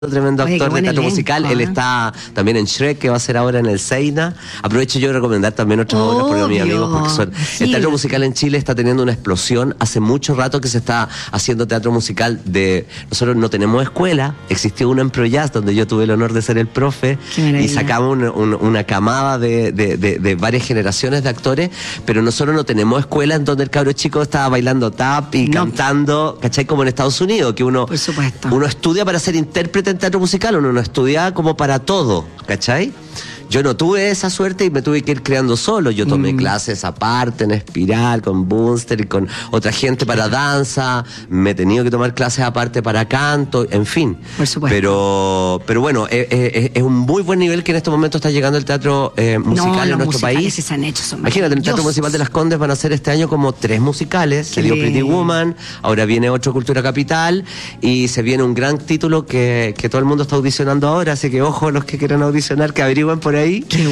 tremendo Oye, actor de teatro elenco, musical. Él está también en Shrek, que va a ser ahora en el Seina. Aprovecho yo de recomendar también otras obras por mis amigos, porque el teatro musical en Chile está teniendo una explosión. Hace mucho rato que se está haciendo teatro musical. Nosotros no tenemos escuela, existió una en ProJazz, donde yo tuve el honor de ser el profe, y sacamos una camada de varias generaciones de actores, pero nosotros no tenemos escuela en donde el cabro chico estaba bailando tap y cantando, ¿cachai? Como en Estados Unidos, que uno estudia para ser intérprete en teatro musical, uno no estudia como para todo, ¿cachai? Yo no tuve esa suerte y me tuve que ir creando solo. Yo tomé clases aparte, en Espiral, con Bunster y con otra gente para danza. Me he tenido que tomar clases aparte para canto, en fin. Por supuesto. Pero bueno, es un muy buen nivel que en estos momentos está llegando el teatro musical en nuestro país. Se han hecho, imagínate, en el Teatro Municipal de Las Condes van a hacer este año como 3 musicales. Se dio Pretty Woman, ahora viene otro Cultura Capital y se viene un gran título que todo el mundo está audicionando ahora, así que ojo los que quieran audicionar, que averigüen por ahí. Qué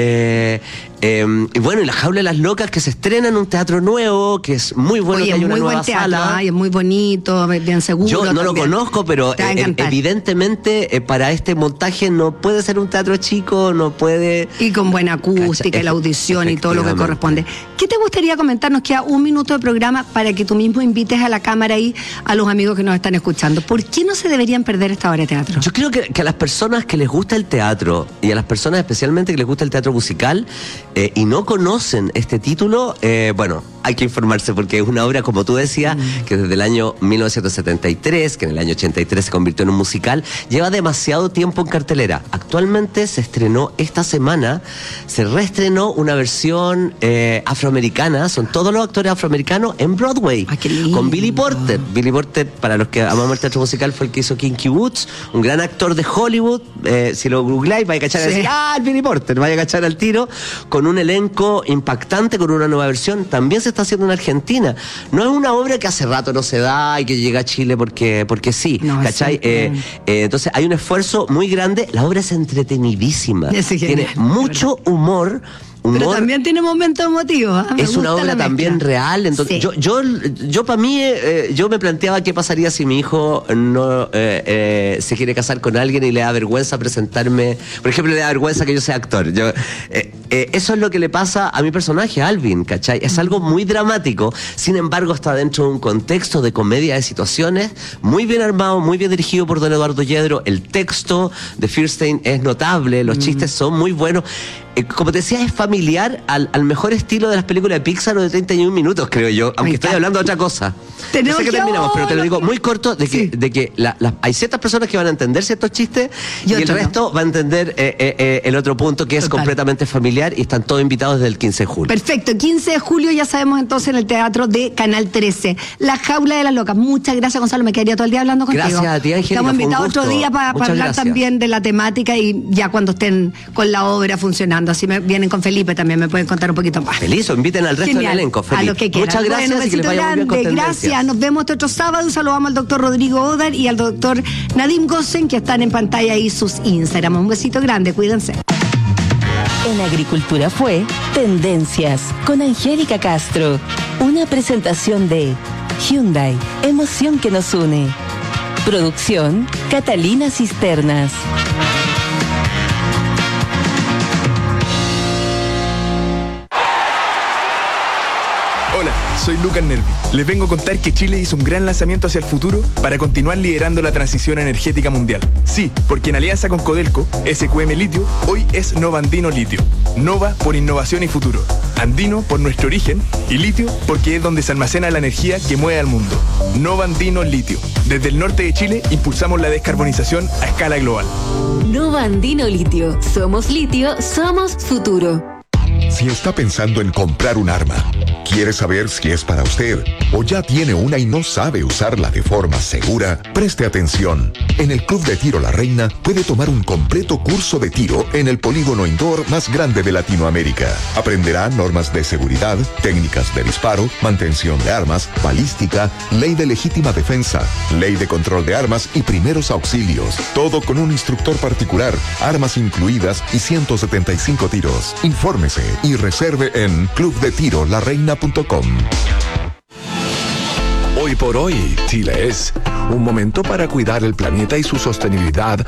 bueno. Y bueno, y La Jaula de las Locas, que se estrena en un teatro nuevo, que es muy bueno. Oye, que hay una muy nueva buen teatro, sala. es muy bonito, bien seguro. Yo no también. lo conozco, pero evidentemente para este montaje no puede ser un teatro chico, no puede... Y con buena acústica, y la audición y todo lo que corresponde. ¿Qué te gustaría comentar? Nos queda 1 minuto de programa para que tú mismo invites a la cámara y a los amigos que nos están escuchando. ¿Por qué no se deberían perder esta obra de teatro? Yo creo que a las personas que les gusta el teatro, y a las personas especialmente que les gusta el teatro musical, y no conocen este título, bueno, hay que informarse porque es una obra, como tú decías, que desde el año 1973, que en el año 83 se convirtió en un musical, lleva demasiado tiempo en cartelera. Actualmente se estrenó esta semana, se reestrenó una versión afroamericana, son todos los actores afroamericanos en Broadway, con Billy Porter. Billy Porter, para los que amamos el teatro musical, fue el que hizo Kinky Boots, un gran actor de Hollywood. Si lo googleáis, vais a cachar y decir, Billy Porter, vaya a cachar al tiro, con un elenco impactante, con una nueva versión. También se está haciendo en Argentina. No es una obra que hace rato no se da y que llega a Chile porque sí, no, ¿cachai? Entonces hay un esfuerzo muy grande. La obra es entretenidísima, tiene mucho humor. Pero también tiene momentos emotivos. Es una obra también real. Entonces, yo para mí, yo me planteaba qué pasaría si mi hijo no se quiere casar con alguien y le da vergüenza presentarme. Por ejemplo, le da vergüenza que yo sea actor. Eso es lo que le pasa a mi personaje, Alvin, ¿cachai? Es algo muy dramático. Sin embargo, está dentro de un contexto de comedia de situaciones, muy bien armado, muy bien dirigido por don Eduardo Yedro. El texto de Fierstein es notable, los chistes son muy buenos. Como te decía, es familiar al mejor estilo de las películas de Pixar o de 31 minutos, creo yo, aunque estoy hablando de otra cosa. No sé qué terminamos, pero te lo digo muy corto, de que hay ciertas personas que van a entender ciertos chistes y el resto va a entender el otro punto, que es completamente familiar, y están todos invitados desde el 15 de julio. Perfecto, 15 de julio ya sabemos entonces en el teatro de Canal 13. La Jaula de las Locas. Muchas gracias, Gonzalo, me quedaría todo el día hablando contigo. Gracias a ti, Angélica. Estamos invitados otro día para hablar también de la temática, y ya cuando estén con la obra funcionando. Así me vienen con Felipe también, me pueden contar un poquito más. Feliz, inviten al resto del elenco, Felipe. A lo que quieran. Muchas gracias, bueno, y que les vaya muy bien con Tendencias. Gracias, nos vemos este otro sábado. Saludamos al doctor Rodrigo Odar y al doctor Nadim Gossen, que están en pantalla ahí sus Instagram. Un besito grande, cuídense. En Agricultura fue Tendencias con Angélica Castro. Una presentación de Hyundai, emoción que nos une. Producción Catalina Cisternas. Hola, soy Lucas Nervi. Les vengo a contar que Chile hizo un gran lanzamiento hacia el futuro para continuar liderando la transición energética mundial. Sí, porque en alianza con Codelco, SQM Litio hoy es Nova Andino Litio. Nova por innovación y futuro. Andino por nuestro origen y litio porque es donde se almacena la energía que mueve al mundo. Nova Andino Litio. Desde el norte de Chile impulsamos la descarbonización a escala global. Nova Andino Litio. Somos litio, somos futuro. Si está pensando en comprar un arma, quiere saber si es para usted o ya tiene una y no sabe usarla de forma segura, preste atención. En el Club de Tiro La Reina puede tomar un completo curso de tiro en el polígono indoor más grande de Latinoamérica. Aprenderá normas de seguridad, técnicas de disparo, mantención de armas, balística, ley de legítima defensa, ley de control de armas y primeros auxilios. Todo con un instructor particular, armas incluidas y 175 tiros. Infórmese y reserve en clubdetirolarreina.com. Hoy por hoy, Chile es un momento para cuidar el planeta y su sostenibilidad